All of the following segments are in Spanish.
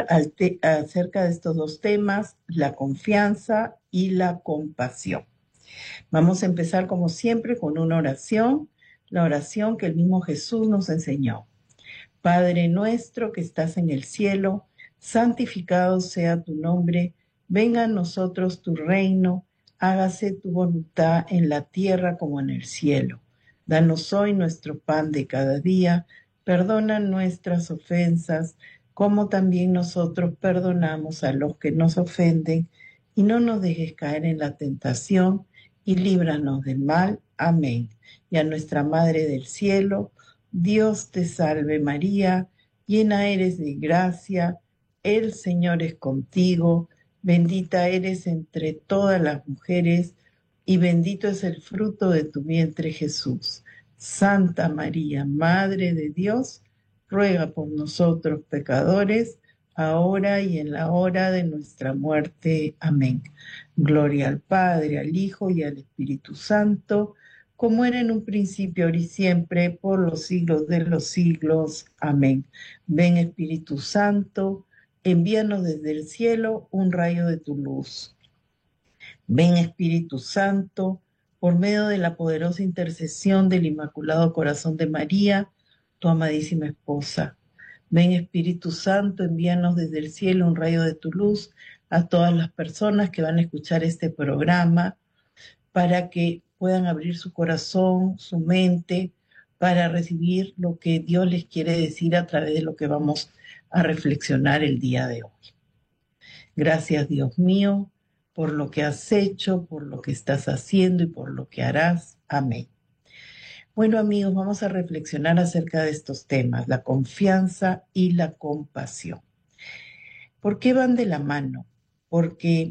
acerca de estos dos temas, la confianza y la compasión. Vamos a empezar como siempre con una oración, la oración que el mismo Jesús nos enseñó. Padre nuestro que estás en el cielo, santificado sea tu nombre, venga a nosotros tu reino, hágase tu voluntad en la tierra como en el cielo. Danos hoy nuestro pan de cada día, perdona nuestras ofensas, como también nosotros perdonamos a los que nos ofenden, y no nos dejes caer en la tentación, y líbranos del mal. Amén. Y a nuestra Madre del Cielo, Dios te salve María, llena eres de gracia, el Señor es contigo, bendita eres entre todas las mujeres, y bendito es el fruto de tu vientre Jesús. Santa María, Madre de Dios, ruega por nosotros pecadores, ahora y en la hora de nuestra muerte. Amén. Gloria al Padre, al Hijo y al Espíritu Santo, como era en un principio, ahora y siempre, por los siglos de los siglos. Amén. Ven Espíritu Santo, envíanos desde el cielo un rayo de tu luz. Ven Espíritu Santo, por medio de la poderosa intercesión del Inmaculado Corazón de María, tu amadísima esposa. Ven Espíritu Santo, envíanos desde el cielo un rayo de tu luz a todas las personas que van a escuchar este programa, para que puedan abrir su corazón, su mente, para recibir lo que Dios les quiere decir a través de lo que vamos a reflexionar el día de hoy. Gracias, Dios mío, por lo que has hecho, por lo que estás haciendo y por lo que harás. Amén. Bueno, amigos, vamos a reflexionar acerca de estos temas, la confianza y la compasión. ¿Por qué van de la mano? Porque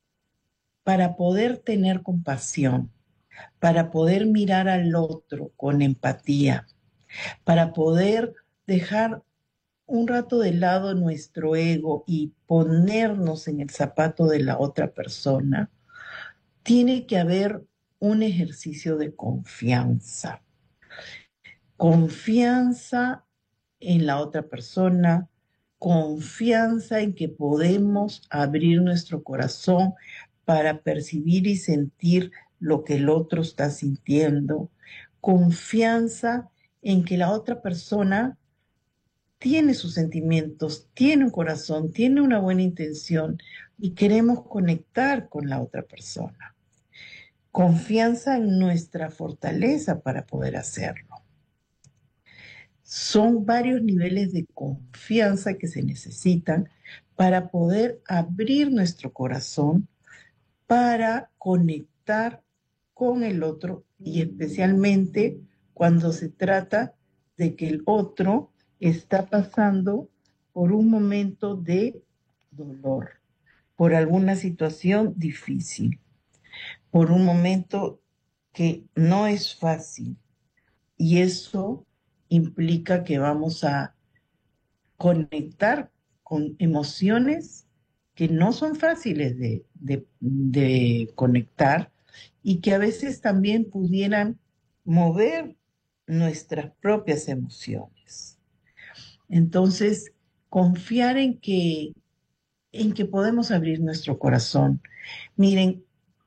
para poder tener compasión, para poder mirar al otro con empatía, para poder dejar un rato de lado nuestro ego y ponernos en el zapato de la otra persona, tiene que haber un ejercicio de confianza. Confianza en la otra persona, confianza en que podemos abrir nuestro corazón para percibir y sentir lo que el otro está sintiendo, confianza en que la otra persona tiene sus sentimientos, tiene un corazón, tiene una buena intención y queremos conectar con la otra persona. Confianza en nuestra fortaleza para poder hacerlo. Son varios niveles de confianza que se necesitan para poder abrir nuestro corazón, para conectar con el otro y especialmente cuando se trata de que el otro está pasando por un momento de dolor, por alguna situación difícil, por un momento que no es fácil, y eso implica que vamos a conectar con emociones que no son fáciles de conectar y que a veces también pudieran mover nuestras propias emociones. Entonces, confiar en que podemos abrir nuestro corazón. Miren,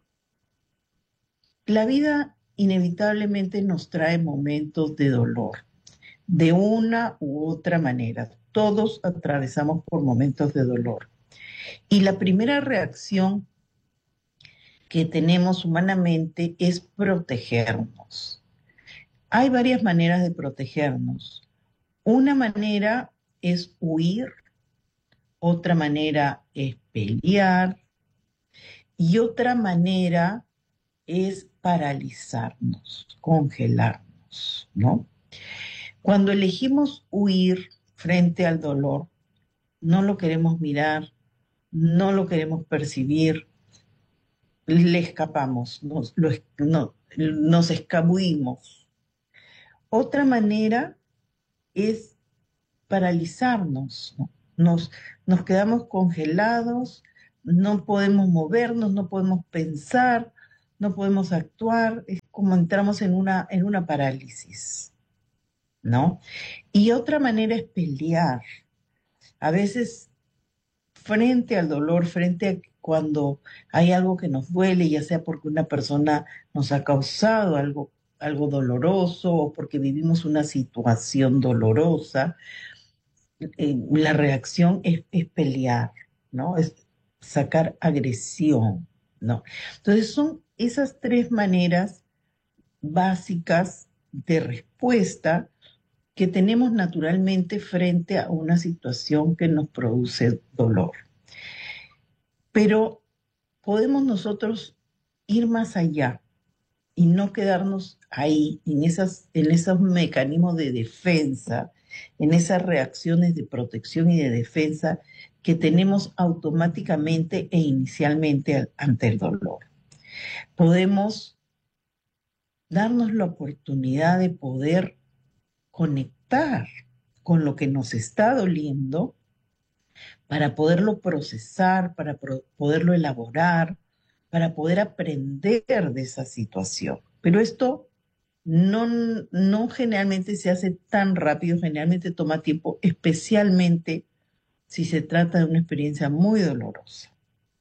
la vida inevitablemente nos trae momentos de dolor, de una u otra manera. Todos atravesamos por momentos de dolor. Y la primera reacción que tenemos humanamente es protegernos. Hay varias maneras de protegernos. Una manera es huir, otra manera es pelear y otra manera es paralizarnos, congelarnos, ¿no? Cuando elegimos huir frente al dolor, no lo queremos mirar, no lo queremos percibir, le escapamos, nos escabullimos. Otra manera es paralizarnos, ¿no? Nos quedamos congelados, no podemos movernos, no podemos pensar, no podemos actuar, es como entramos en una parálisis, ¿no? Y otra manera es pelear. A veces frente al dolor, frente a cuando hay algo que nos duele, ya sea porque una persona nos ha causado algo doloroso o porque vivimos una situación dolorosa, la reacción es pelear, ¿no? Es sacar agresión, ¿no? Entonces son esas tres maneras básicas de respuesta que tenemos naturalmente frente a una situación que nos produce dolor. Pero podemos nosotros ir más allá y no quedarnos ahí en esos mecanismos de defensa, en esas reacciones de protección y de defensa que tenemos automáticamente e inicialmente ante el dolor. Podemos darnos la oportunidad de poder conectar con lo que nos está doliendo para poderlo procesar, para poderlo elaborar, para poder aprender de esa situación. Pero esto no generalmente se hace tan rápido, generalmente toma tiempo, especialmente si se trata de una experiencia muy dolorosa.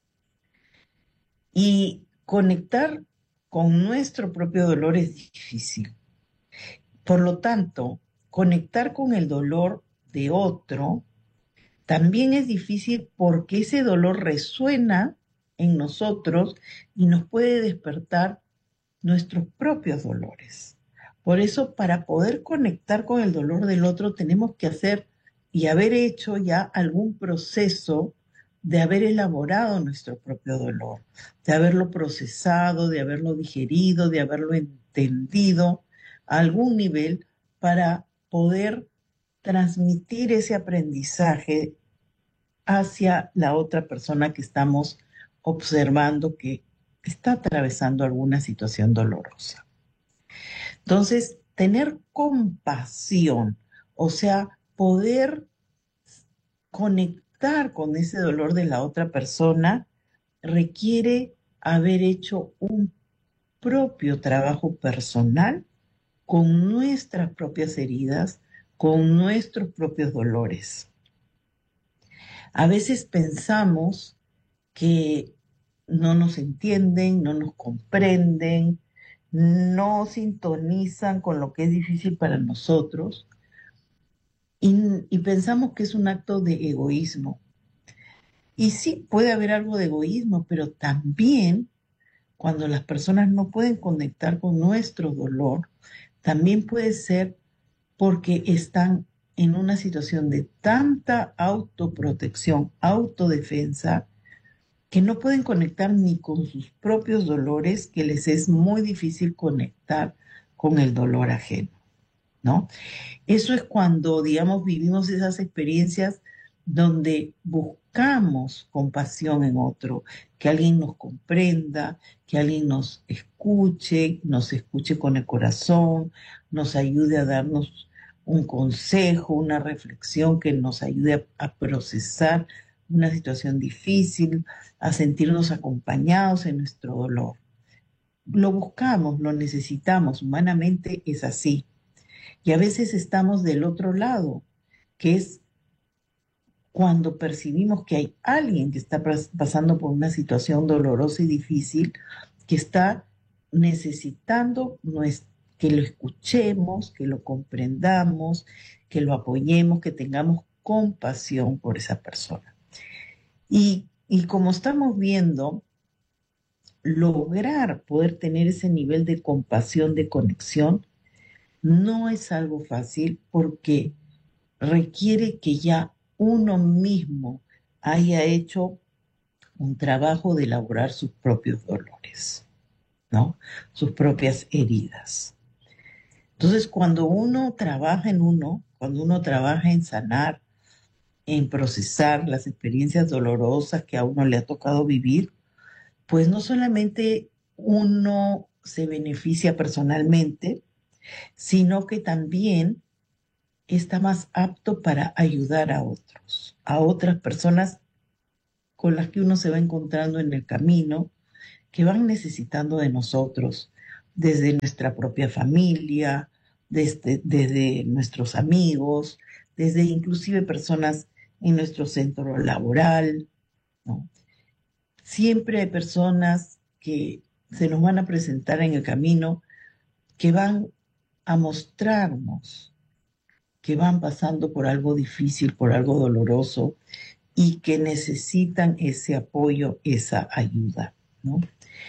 Y conectar con nuestro propio dolor es difícil. Por lo tanto, conectar con el dolor de otro también es difícil porque ese dolor resuena en nosotros y nos puede despertar nuestros propios dolores. Por eso, para poder conectar con el dolor del otro, tenemos que hacer y haber hecho ya algún proceso de haber elaborado nuestro propio dolor, de haberlo procesado, de haberlo digerido, de haberlo entendido a algún nivel para poder transmitir ese aprendizaje hacia la otra persona que estamos observando que está atravesando alguna situación dolorosa. Entonces, tener compasión, o sea, poder conectar con ese dolor de la otra persona, requiere haber hecho un propio trabajo personal con nuestras propias heridas, con nuestros propios dolores. A veces pensamos que no nos entienden, no nos comprenden, no sintonizan con lo que es difícil para nosotros y pensamos que es un acto de egoísmo. Y sí, puede haber algo de egoísmo, pero también cuando las personas no pueden conectar con nuestro dolor, también puede ser porque están en una situación de tanta autoprotección, autodefensa, que no pueden conectar ni con sus propios dolores, que les es muy difícil conectar con el dolor ajeno, ¿no? Eso es cuando, digamos, vivimos esas experiencias donde buscamos compasión en otro, que alguien nos comprenda, que alguien nos escuche con el corazón, nos ayude a darnos un consejo, una reflexión que nos ayude a procesar una situación difícil, a sentirnos acompañados en nuestro dolor. Lo buscamos, lo necesitamos, humanamente es así. Y a veces estamos del otro lado, que es cuando percibimos que hay alguien que está pasando por una situación dolorosa y difícil, que está necesitando que lo escuchemos, que lo comprendamos, que lo apoyemos, que tengamos compasión por esa persona. Y como estamos viendo, lograr poder tener ese nivel de compasión, de conexión, no es algo fácil porque requiere que ya uno mismo haya hecho un trabajo de elaborar sus propios dolores, ¿no? Sus propias heridas. Entonces, cuando uno trabaja en uno, cuando uno trabaja en sanar, en procesar las experiencias dolorosas que a uno le ha tocado vivir, pues no solamente uno se beneficia personalmente, sino que también está más apto para ayudar a otros, a otras personas con las que uno se va encontrando en el camino, que van necesitando de nosotros, desde nuestra propia familia, desde nuestros amigos, desde inclusive personas en nuestro centro laboral, ¿no? Siempre hay personas que se nos van a presentar en el camino que van a mostrarnos que van pasando por algo difícil, por algo doloroso y que necesitan ese apoyo, esa ayuda, ¿no?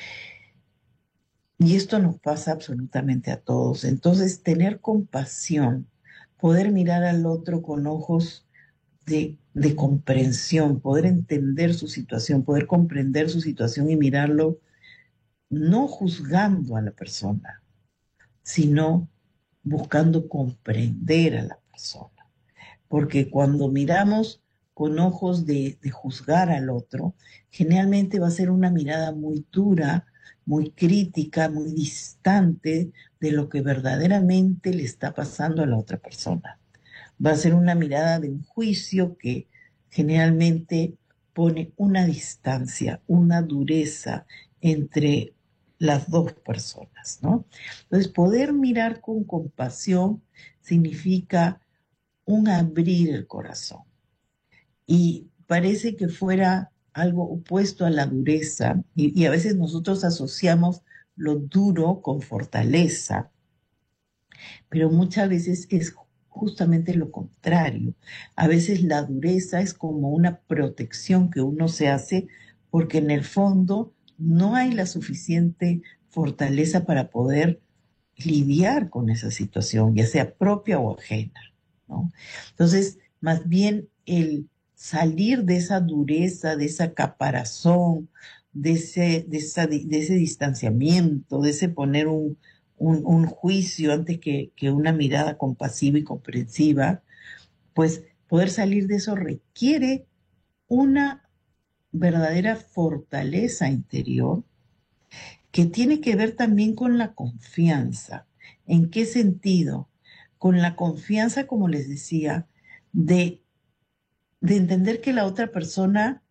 Y esto nos pasa absolutamente a todos. Entonces, tener compasión, poder mirar al otro con ojos de comprensión, poder entender su situación, poder comprender su situación y mirarlo no juzgando a la persona, sino buscando comprender a la persona. Porque cuando miramos con ojos de juzgar al otro, generalmente va a ser una mirada muy dura, muy crítica, muy distante de lo que verdaderamente le está pasando a la otra persona. Va a ser una mirada de un juicio que generalmente pone una distancia, una dureza entre las dos personas, ¿no? Entonces, poder mirar con compasión significa un abrir el corazón. Y parece que fuera algo opuesto a la dureza, y a veces nosotros asociamos lo duro con fortaleza, pero muchas veces es justamente lo contrario. A veces la dureza es como una protección que uno se hace porque en el fondo no hay la suficiente fortaleza para poder lidiar con esa situación, ya sea propia o ajena, ¿no? Entonces, más bien el salir de esa dureza, de esa caparazón, de ese distanciamiento, de ese poner un juicio antes que una mirada compasiva y comprensiva, pues poder salir de eso requiere una verdadera fortaleza interior que tiene que ver también con la confianza. ¿En qué sentido? Con la confianza, como les decía, de, de entender que la otra persona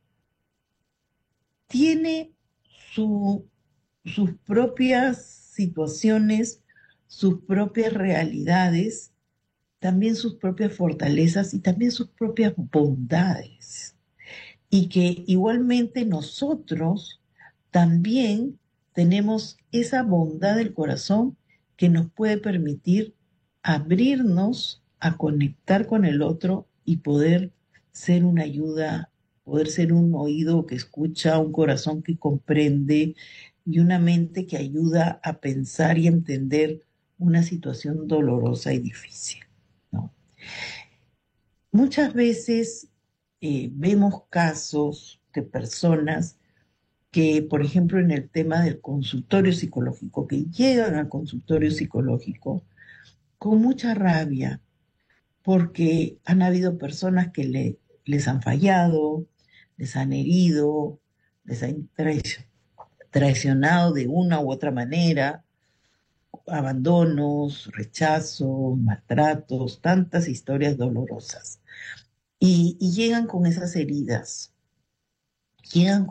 tiene su, sus propias situaciones, sus propias realidades, también sus propias fortalezas y también sus propias bondades. Y que igualmente nosotros también tenemos esa bondad del corazón que nos puede permitir abrirnos a conectar con el otro y poder ser una ayuda, poder ser un oído que escucha, un corazón que comprende y una mente que ayuda a pensar y entender una situación dolorosa y difícil, ¿no? Muchas veces vemos casos de personas que, por ejemplo, en el tema del consultorio psicológico, que llegan al consultorio psicológico con mucha rabia, porque han habido personas que les han fallado, les han herido, les han traicionado de una u otra manera, abandonos, rechazos, maltratos, tantas historias dolorosas. Y llegan con esas heridas, llegan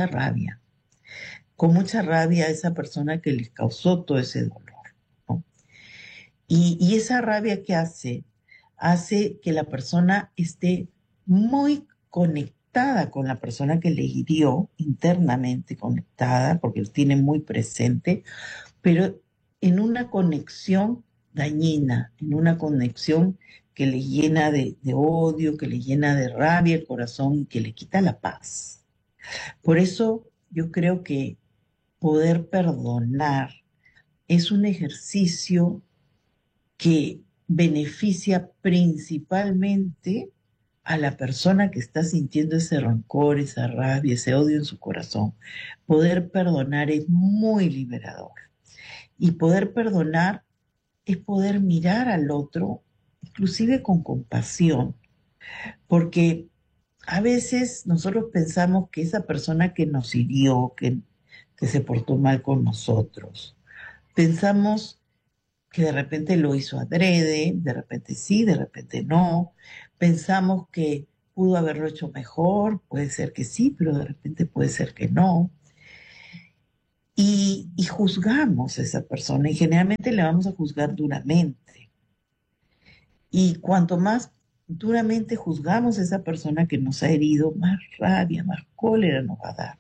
con mucha rabia a esa persona que les causó todo ese dolor, ¿no? Y esa rabia que hace que la persona esté muy conectada con la persona que le hirió, internamente conectada, porque lo tiene muy presente, pero en una conexión dañina, en una conexión que le llena de odio, que le llena de rabia el corazón, que le quita la paz. Por eso yo creo que poder perdonar es un ejercicio que beneficia principalmente a la persona que está sintiendo ese rencor, esa rabia, ese odio en su corazón. Poder perdonar es muy liberador. Y poder perdonar es poder mirar al otro, inclusive con compasión, porque a veces nosotros pensamos que esa persona que nos hirió, que se portó mal con nosotros, pensamos que de repente lo hizo adrede, de repente sí, de repente no. Pensamos que pudo haberlo hecho mejor, puede ser que sí, pero de repente puede ser que no. Y juzgamos a esa persona y generalmente le vamos a juzgar duramente. Y cuanto más duramente juzgamos a esa persona que nos ha herido, más rabia, más cólera nos va a dar.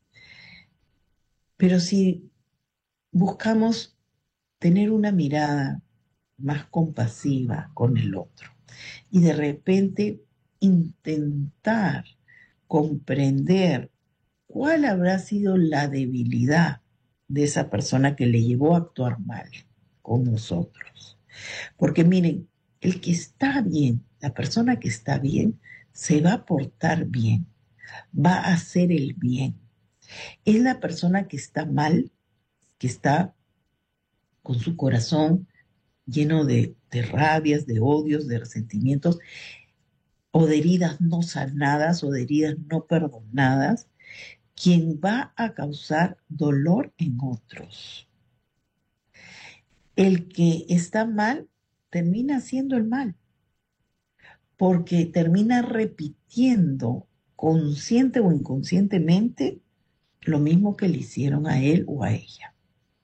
Pero si buscamos tener una mirada más compasiva con el otro y de repente intentar comprender cuál habrá sido la debilidad de esa persona que le llevó a actuar mal con nosotros. Porque miren, el que está bien, la persona que está bien, se va a portar bien, va a hacer el bien. Es la persona que está mal, que está con su corazón lleno de rabias, de odios, de resentimientos, o de heridas no sanadas o de heridas no perdonadas, quien va a causar dolor en otros. El que está mal termina haciendo el mal, porque termina repitiendo consciente o inconscientemente lo mismo que le hicieron a él o a ella.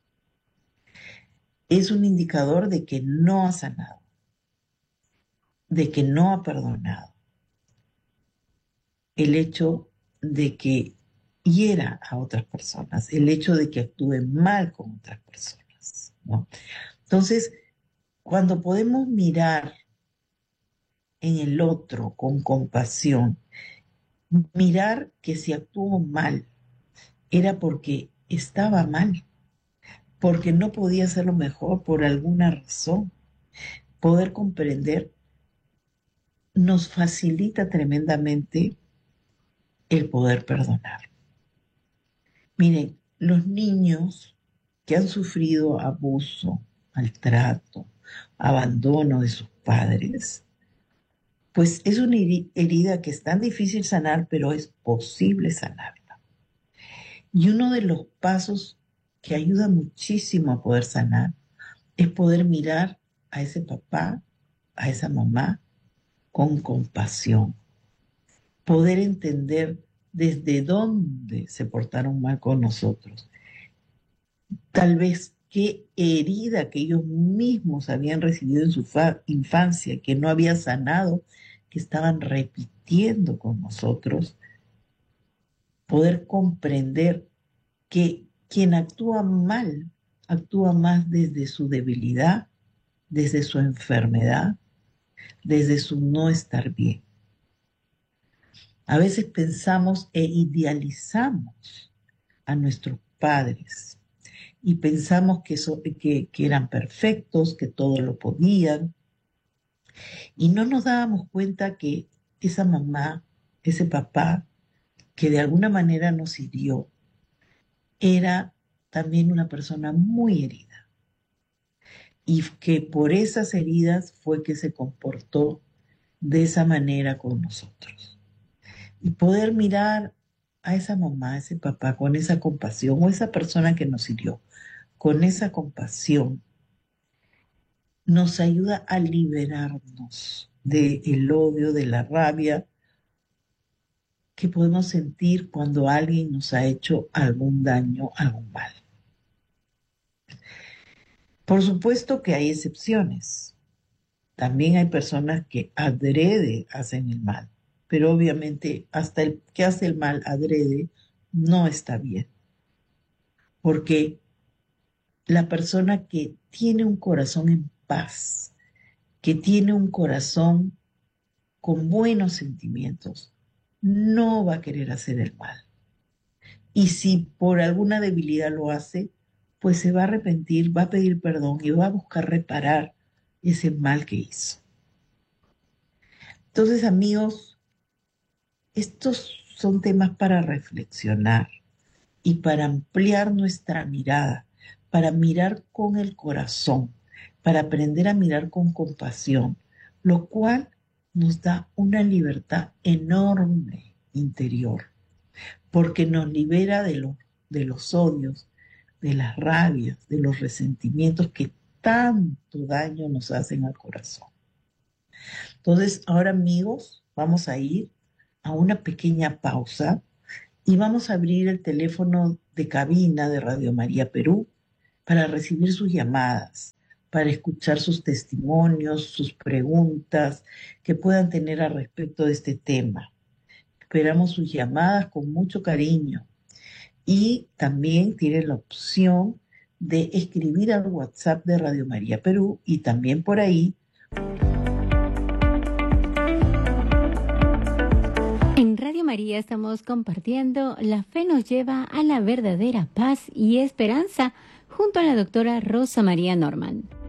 Es un indicador de que no ha sanado, de que no ha perdonado. El hecho de que hiera a otras personas, el hecho de que actúe mal con otras personas, ¿no? Entonces, cuando podemos mirar en el otro con compasión, mirar que si actuó mal era porque estaba mal, porque no podía hacerlo mejor por alguna razón, poder comprender nos facilita tremendamente el poder perdonar. Miren, los niños que han sufrido abuso, maltrato, abandono de sus padres, pues es una herida que es tan difícil sanar, pero es posible sanarla. Y uno de los pasos que ayuda muchísimo a poder sanar es poder mirar a ese papá, a esa mamá, con compasión, poder entender desde dónde se portaron mal con nosotros. Tal vez qué herida que ellos mismos habían recibido en su infancia, que no había sanado, que estaban repitiendo con nosotros, poder comprender que quien actúa más desde su debilidad, desde su enfermedad, desde su no estar bien. A veces pensamos e idealizamos a nuestros padres y pensamos que eran perfectos, que todo lo podían, y no nos dábamos cuenta que esa mamá, ese papá, que de alguna manera nos hirió, era también una persona muy herida y que por esas heridas fue que se comportó de esa manera con nosotros. Y poder mirar a esa mamá, a ese papá con esa compasión o esa persona que nos hirió con esa compasión nos ayuda a liberarnos del odio, de la rabia que podemos sentir cuando alguien nos ha hecho algún daño, algún mal. Por supuesto que hay excepciones. También hay personas que adrede hacen el mal, pero obviamente hasta el que hace el mal adrede no está bien, porque la persona que tiene un corazón en paz, que tiene un corazón con buenos sentimientos, no va a querer hacer el mal. Y si por alguna debilidad lo hace, pues se va a arrepentir, va a pedir perdón y va a buscar reparar ese mal que hizo. Entonces, amigos, estos son temas para reflexionar y para ampliar nuestra mirada, para mirar con el corazón, para aprender a mirar con compasión, lo cual nos da una libertad enorme interior, porque nos libera de los odios, de las rabias, de los resentimientos que tanto daño nos hacen al corazón. Entonces, ahora amigos, vamos a ir a una pequeña pausa y vamos a abrir el teléfono de cabina de Radio María Perú para recibir sus llamadas, para escuchar sus testimonios, sus preguntas que puedan tener al respecto de este tema. Esperamos sus llamadas con mucho cariño y también tiene la opción de escribir al WhatsApp de Radio María Perú y también por ahí. En Radio María estamos compartiendo La fe nos lleva a la verdadera paz y esperanza junto a la doctora Rosa María Norman.